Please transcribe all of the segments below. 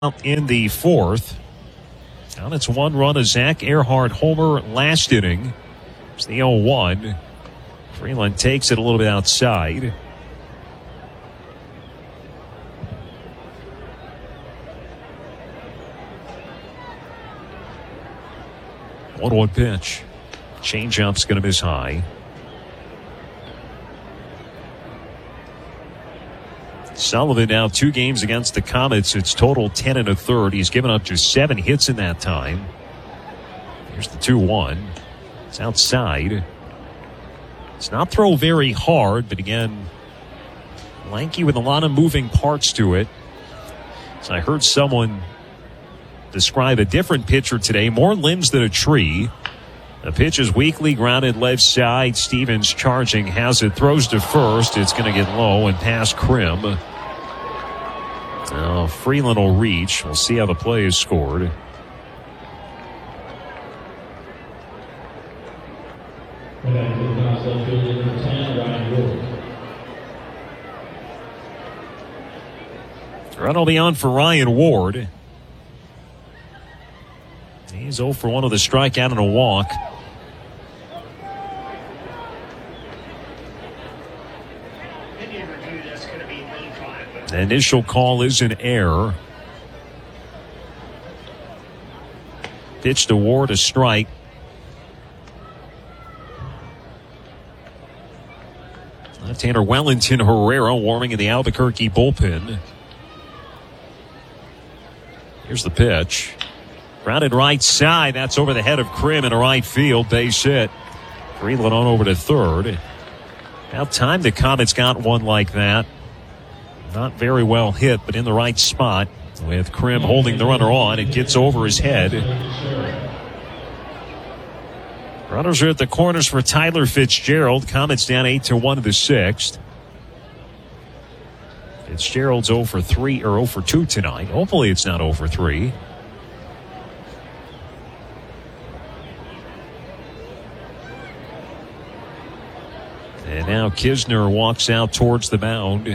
in the fourth. Now it's one run, a Zach Earhart homer last inning. It's the 0-1. Freeland takes it a little bit outside. One pitch. Changeup's going to miss high. Sullivan now 2 games against the Comets. It's total 10 1/3. He's given up just 7 hits in that time. Here's the 2-1. It's outside. It's not throw very hard, but again, lanky with a lot of moving parts to it. So I heard someone describe a different pitcher today, more limbs than a tree. The pitch is weakly grounded left side. Stevens charging, has it, throws to first. It's going to get low and past Krim. Now Freeland will reach. We'll see how the play is scored. Run will be on for Ryan Ward. He's 0 for 1 with a strikeout and a walk. The initial call is an error. Pitch to Ward, a strike. Left-hander Wellington Herrera warming in the Albuquerque bullpen. Here's the pitch. Grounded right side. That's over the head of Krim in a right field. Base hit. Freeland on over to third. About time the Comets got one like that. Not very well hit, but in the right spot. With Krim holding the runner on, it gets over his head. Runners are at the corners for Tyler Fitzgerald. Comets down 8-1 in the sixth. Fitzgerald's 0 for 3 or 0 for 2 tonight. Hopefully it's not 0 for 3. And now Kisner walks out towards the mound.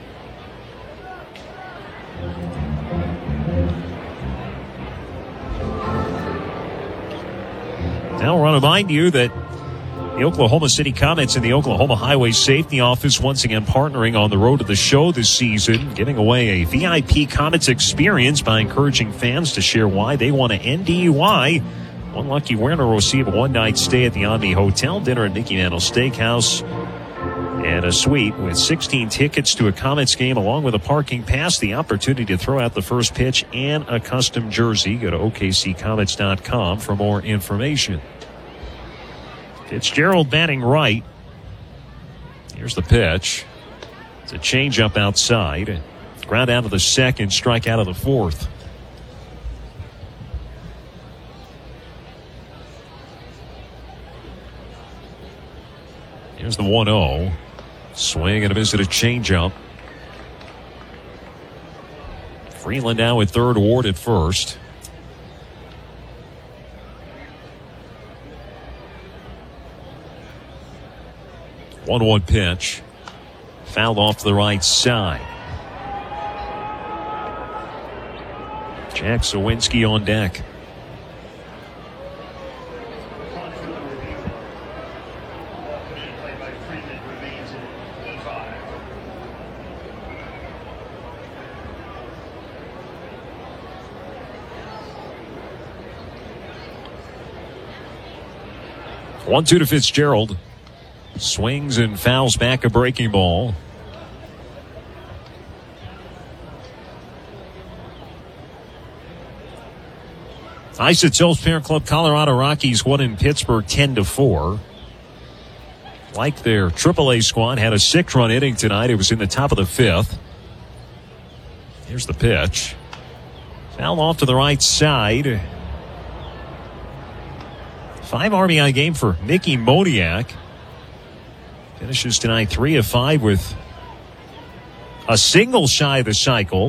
Now I want to remind you that the Oklahoma City Comets and the Oklahoma Highway Safety Office once again partnering on the road to the show this season, giving away a VIP Comets experience by encouraging fans to share why they want to end DUI. One lucky winner will receive a one-night stay at the Omni Hotel, dinner at Mickey Mantle Steakhouse, and a suite with 16 tickets to a Comets game along with a parking pass, the opportunity to throw out the first pitch, and a custom jersey. Go to OKCComets.com for more information. Fitzgerald batting right. Here's the pitch. It's a changeup outside. Ground out of the second, strike out of the fourth. Here's the 1-0. Swing and a miss at a changeup. Freeland now at third, Ward at first. One pitch. Fouled off to the right side. Jack Sawinski on deck. One-two to Fitzgerald. Swings and fouls back a breaking ball. Isotopes Parent Club Colorado Rockies won in Pittsburgh 10-4. Like their AAA squad, had a 6-run inning tonight. It was in the top of the fifth. Here's the pitch. Foul off to the right side. 5 RBI game for Mickey Moniak. Finishes tonight 3 of 5 with a single shy of the cycle.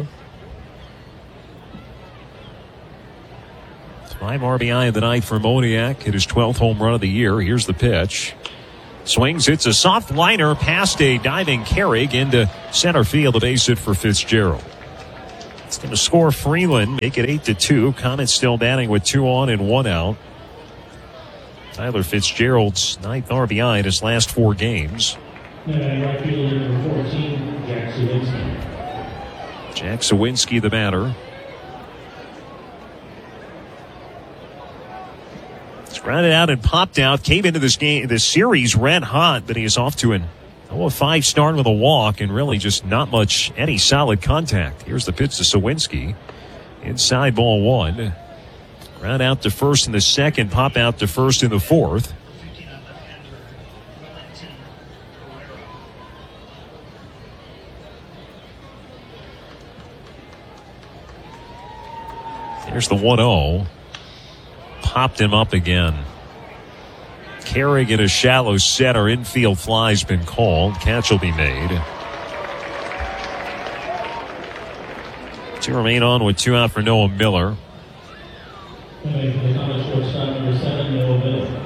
5 RBI of the night for Moniak. Hit his 12th home run of the year. Here's the pitch. Swings, hits a soft liner past a diving Carrig into center field. A base hit for Fitzgerald. It's going to score Freeland, make it 8-2. Comets still batting with 2 on and 1 out. Tyler Fitzgerald's 9th RBI in his last 4 games. Right fielder number 14, Jack Sawinski. Jack Sawinski, the batter. It's grounded out and popped out. Came into this series red hot, but he is off to an 0-5 start with a walk and really just not much, any solid contact. Here's the pitch to Sawinski. Inside, ball 1. Ground out to first in the second, pop out to first in the fourth. There's the 1-0. Popped him up again. Carrig in a shallow center. Infield fly's been called. Catch will be made. 2 remain on with 2 out for Noah Miller. Shortstop number 7, Noah Miller.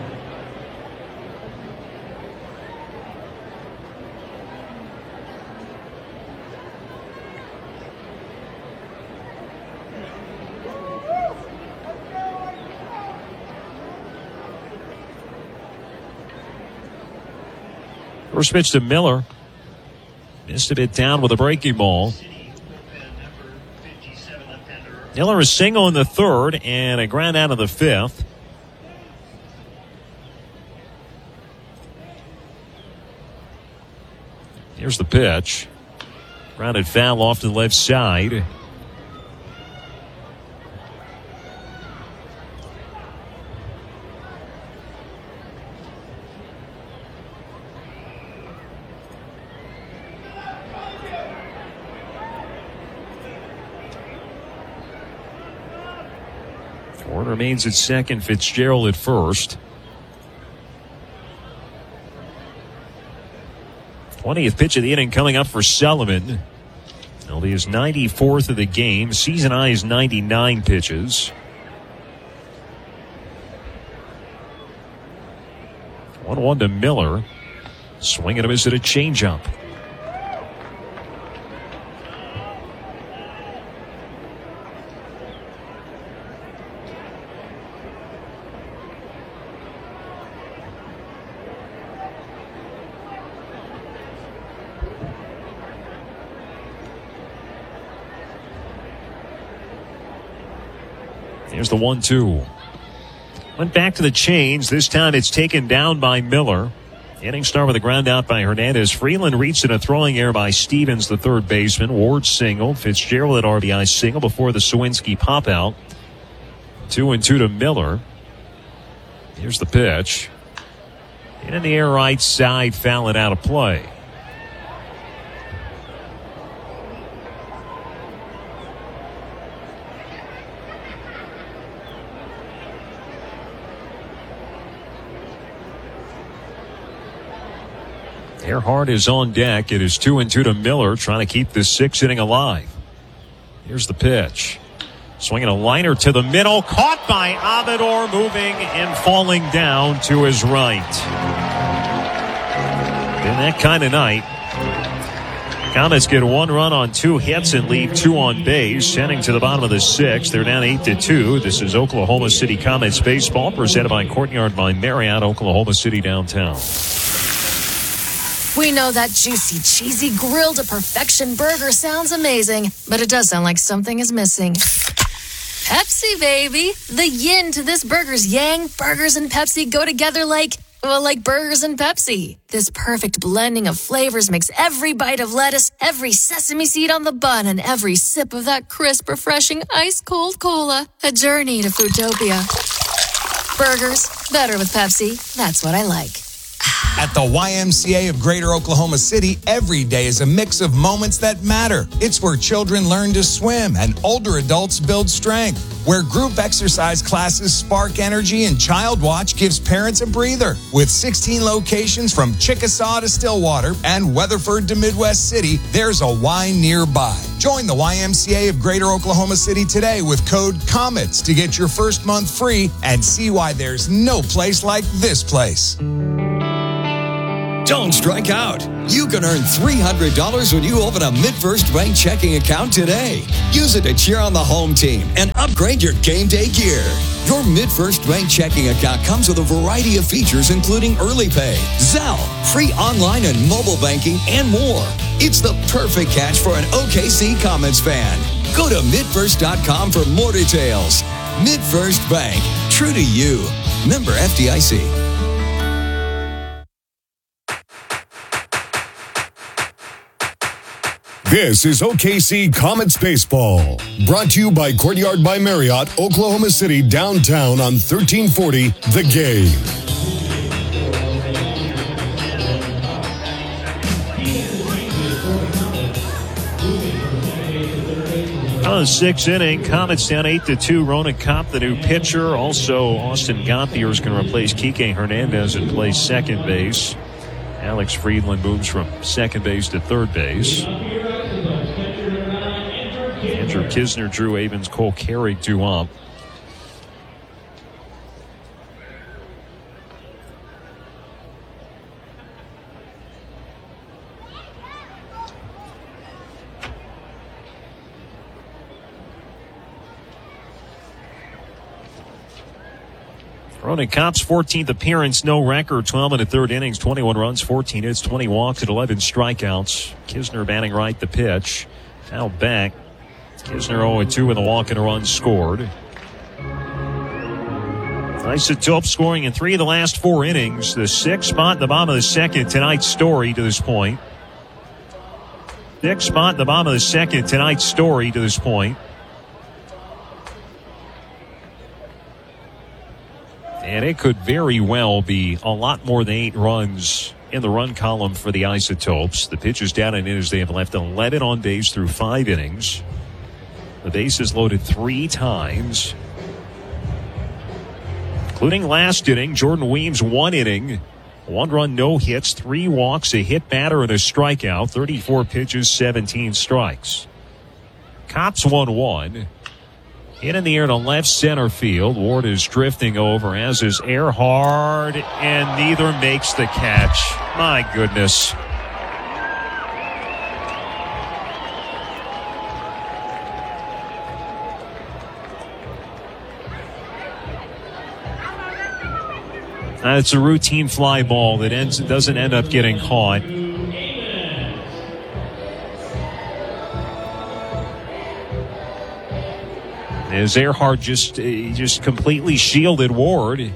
First pitch to Miller. Missed a bit down with a breaking ball. Miller is single in the third and a ground out of the fifth. Here's the pitch. Grounded foul off to the left side. Ford remains at second, Fitzgerald at first. 20th pitch of the inning coming up for Sullivan. He'll be his 94th of the game. Season high is 99 pitches. 1-1 to Miller. Swing and a miss at a changeup. Here's the 1-2. Went back to the change. This time it's taken down by Miller. Inning start with a ground out by Hernandez. Freeland reached in a throwing error by Stevens, the third baseman. Ward singled. Fitzgerald at RBI single before the Sawinski pop out. 2-2 to Miller. Here's the pitch. In the air right side, foul it out of play. Earhart is on deck. It is 2-2 to Miller, trying to keep this sixth inning alive. Here's the pitch. Swinging a liner to the middle. Caught by Amador, moving and falling down to his right. In that kind of night, Comets get 1 run on 2 hits and leave 2 on base. Heading to the bottom of the 6th. They're down 8-2. This is Oklahoma City Comets baseball, presented by Courtyard by Marriott, Oklahoma City downtown. We know that juicy, cheesy, grilled to perfection burger sounds amazing, but it does sound like something is missing. Pepsi, baby. The yin to this burger's yang. Burgers and Pepsi go together like burgers and Pepsi. This perfect blending of flavors makes every bite of lettuce, every sesame seed on the bun, and every sip of that crisp, refreshing, ice-cold cola a journey to Foodtopia. Burgers, better with Pepsi. That's what I like. At the YMCA of Greater Oklahoma City, every day is a mix of moments that matter. It's where children learn to swim and older adults build strength, where group exercise classes spark energy and Child Watch gives parents a breather. With 16 locations from Chickasaw to Stillwater and Weatherford to Midwest City, there's a Y nearby. Join the YMCA of Greater Oklahoma City today with code COMETS to get your first month free and see why there's no place like this place. Don't strike out. You can earn $300 when you open a MidFirst Bank checking account today. Use it to cheer on the home team and upgrade your game day gear. Your MidFirst Bank checking account comes with a variety of features, including early pay, Zelle, free online and mobile banking, and more. It's the perfect catch for an OKC Comets fan. Go to midfirst.com for more details. MidFirst Bank, true to you. Member FDIC. This is OKC Comets Baseball, brought to you by Courtyard by Marriott, Oklahoma City, downtown on 1340 The Game. On the sixth inning, Comets down 8-2. Ronan Kopp, the new pitcher. Also, Austin Gauthier is going to replace Kike Hernandez and play second base. Alex Friedland moves from second base to third base. Andrew Kisner, Drew Avens, Cole Carrig, 2 up. Ronan Kopp's 14th appearance, no record, 12 in the third innings, 21 runs, 14 hits, 20 walks, and 11 strikeouts. Kisner batting right, the pitch. Foul back. Kisner 0-2 with a walk and a run scored. Isotopes scoring in 3 of the last 4 innings. The 6th spot in the bottom of the second, tonight's story to this point. 6th spot in the bottom of the second, tonight's story to this point. And it could very well be a lot more than 8 runs in the run column for the Isotopes. The pitchers down and in as they have left 11 on base through 5 innings. The bases loaded 3 times, including last inning. Jordan Weems 1 inning, 1 run, no hits, 3 walks, a hit batter, and a strikeout. 34 pitches, 17 strikes. Kopp's 1-1. Hit in the air to left center field. Ward is drifting over, as is Earhart, and neither makes the catch. My goodness. It's a routine fly ball that doesn't end up getting caught. As Earhart just completely shielded Ward.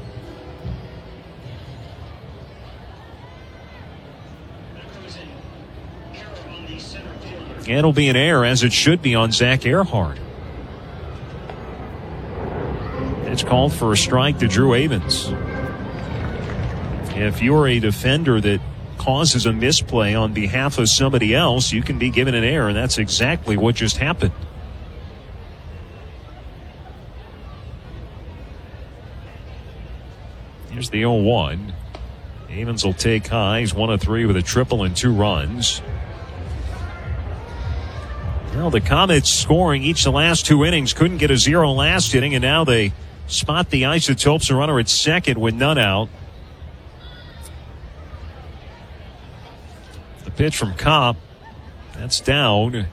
And it'll be an error, as it should be, on Zach Earhart. It's called for a strike to Drew Avens. If you're a defender that causes a misplay on behalf of somebody else, you can be given an error, and that's exactly what just happened. Here's the 0-1. Avens will take high. He's 1 of 3 with a triple and 2 runs. Well, the Comets scoring each of the last 2 innings. Couldn't get a 0 last inning, and now they spot the Isotopes, a runner at second with none out. The pitch from Kopp. That's down.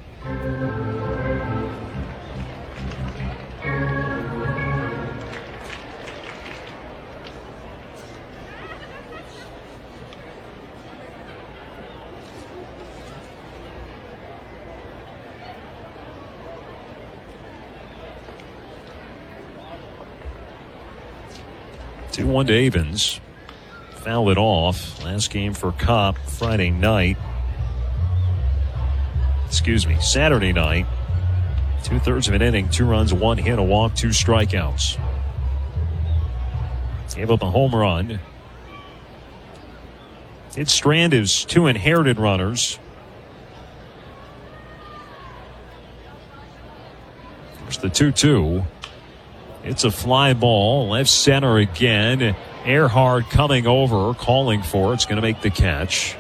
One to Avens. Foul it off. Last game for Kopp Saturday night. 2/3 of an inning, 2 runs, 1 hit, a walk, 2 strikeouts. Gave up a home run. It's strand his 2 inherited runners. There's the 2-2. It's a fly ball, left center again. Earhart coming over, calling for it. It's going to make the catch.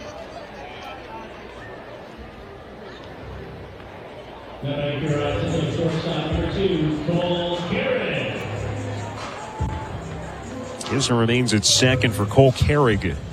Kisner remains at second for Cole Carrig.